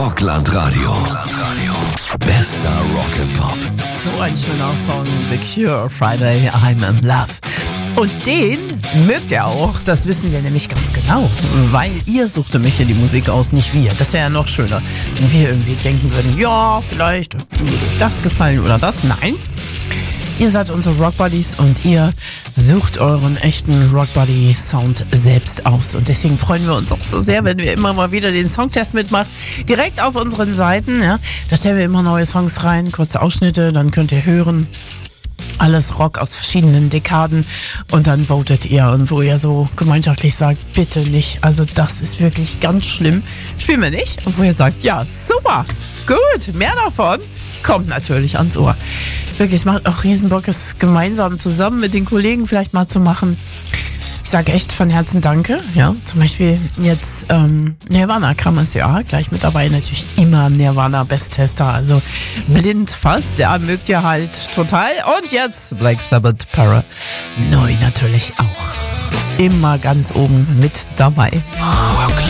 Rockland-Radio. Bester Rock and Pop. So ein schöner Song, The Cure, Friday, I'm in Love. Und den mögt ihr auch, das wissen wir nämlich ganz genau, weil ihr sucht nämlich hier die Musik aus, nicht wir. Das wäre ja noch schöner, wenn wir irgendwie denken würden, ja, vielleicht würde euch das gefallen oder das. Nein, ihr seid unsere Rockbuddies und ihr sucht euren echten Rockbuddy-Sound selbst aus. Und deswegen freuen wir uns auch so sehr, wenn wir immer mal wieder den Songtest mitmacht. Direkt auf unseren Seiten, ja, da stellen wir immer neue Songs rein, kurze Ausschnitte, dann könnt ihr hören. Alles Rock aus verschiedenen Dekaden und dann votet ihr und wo ihr so gemeinschaftlich sagt, bitte nicht, also das ist wirklich ganz schlimm, spielen wir nicht und wo ihr sagt, ja super, gut, mehr davon, kommt natürlich ans Ohr. Wirklich, es macht auch riesen Bock, es gemeinsam zusammen mit den Kollegen vielleicht mal zu machen. Ich sage echt von Herzen Danke, ja, zum Beispiel jetzt Nirvana kam es ja gleich mit dabei, natürlich immer Nirvana Besttester, also blind fast, ja, mögt ihr halt total. Und jetzt Black Sabbath Para, neu natürlich auch, immer ganz oben mit dabei. Rockland.